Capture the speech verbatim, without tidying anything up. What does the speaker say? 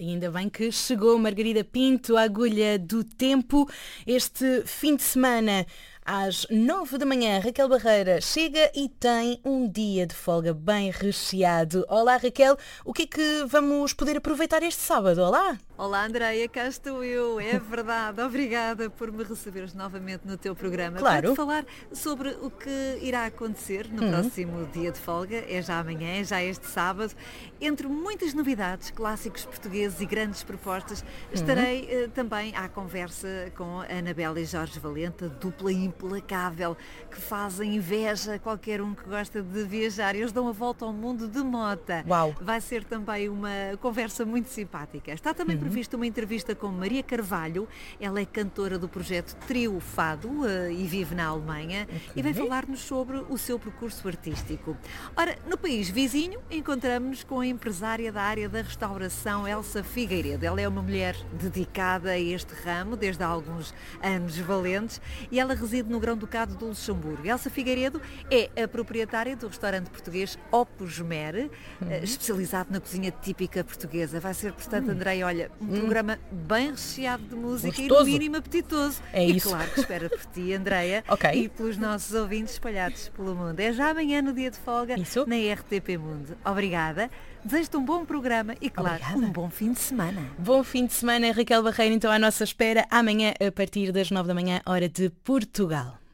E ainda bem que chegou Margarida Pinto, a agulha do tempo. Este fim de semana, às nove da manhã, Raquel Barreira chega e tem um dia de folga bem recheado. Olá, Raquel, o que é que vamos poder aproveitar este sábado? Olá! Olá, Andreia, cá estou eu, é verdade. Obrigada por me receberes novamente no teu programa. Claro. Para te falar sobre o que irá acontecer no Uhum. próximo dia de folga, é já amanhã, é já este sábado. Entre muitas novidades, clássicos portugueses e grandes propostas, estarei Uhum. eh, também à conversa com a Anabela e Jorge Valente, a dupla implacável, que fazem inveja a qualquer um que gosta de viajar. Eles dão a volta ao mundo de mota. Uau. Vai ser também uma conversa muito simpática. Está também Uhum. prevista uma entrevista com Maria Carvalho. Ela é cantora do projeto Trio Fado uh, e vive na Alemanha. Okay. E vai falar-nos sobre o seu percurso artístico. Ora, no país vizinho, encontramos-nos com a empresária da área da restauração, Elsa Figueiredo. Ela é uma mulher dedicada a este ramo desde há alguns anos valentes e ela reside no Grão-Ducado do Luxemburgo. Elsa Figueiredo é a proprietária do restaurante português Opus Mer, uhum. uh, especializado na cozinha típica portuguesa. Vai ser, portanto, Andrei, olha, um hum. programa bem recheado de música Gostoso. E no mínimo apetitoso. É e isso. claro que espera por ti, Andreia, okay. e pelos nossos ouvintes espalhados pelo mundo. É já amanhã no dia de folga isso. Na R T P Mundo. Obrigada. Desejo-te um bom programa e, claro, Obrigada. Um bom fim de semana. Bom fim de semana, Raquel Barreira, então à nossa espera amanhã a partir das nove da manhã, hora de Portugal.